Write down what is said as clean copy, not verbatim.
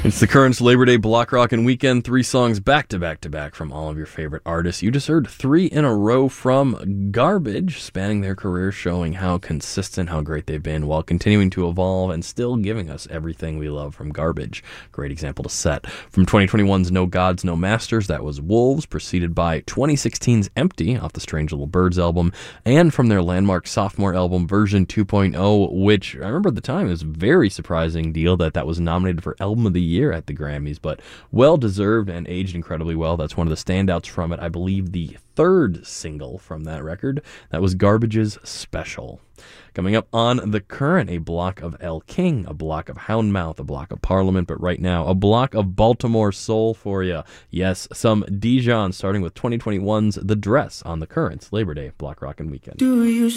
It's the Currents Labor Day Block Rockin' Weekend. 3 songs back to back to back from all of your favorite artists. You just heard 3 in a row from Garbage, spanning their career, showing how consistent, how great they've been, while continuing to evolve and still giving us everything we love from Garbage. Great example to set. From 2021's No Gods, No Masters, that was Wolves, preceded by 2016's Empty off the Strange Little Birds album, and from their landmark sophomore album Version 2.0, which I remember at the time it was a very surprising deal that was nominated for Album of the Year at the Grammys, but well-deserved and aged incredibly well. That's one of the standouts from it. I believe the 3rd single from that record. That was Garbage's Special. Coming up on The Current, a block of El King, a block of Houndmouth, a block of Parliament, but right now, a block of Baltimore soul for you. Yes, some Dijon, starting with 2021's The Dress on The Current's Labor Day Block Rockin' Weekend. Do you